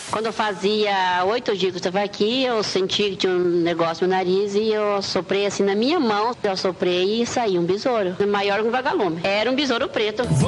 Quando eu fazia 8 dias que eu estava aqui, eu senti que tinha um negócio no nariz e eu soprei assim na minha mão. Eu soprei e saiu um besouro, maior que um vagalume. Era um besouro preto.